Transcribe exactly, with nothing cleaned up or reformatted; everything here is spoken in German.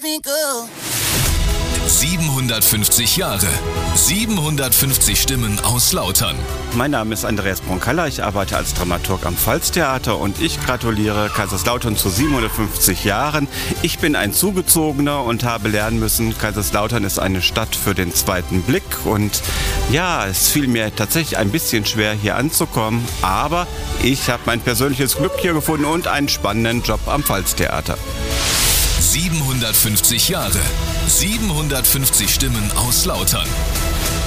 siebenhundertfünfzig Jahre, siebenhundertfünfzig Stimmen aus Lautern. Mein Name ist Andreas Bronkalla, ich arbeite als Dramaturg am Pfalztheater und ich gratuliere Kaiserslautern zu siebenhundertfünfzig Jahren. Ich bin ein Zugezogener und habe lernen müssen, Kaiserslautern ist eine Stadt für den zweiten Blick. Und ja, es fiel mir tatsächlich ein bisschen schwer, hier anzukommen, aber ich habe mein persönliches Glück hier gefunden und einen spannenden Job am Pfalztheater. siebenhundertfünfzig Jahre, siebenhundertfünfzig Stimmen aus Lautern.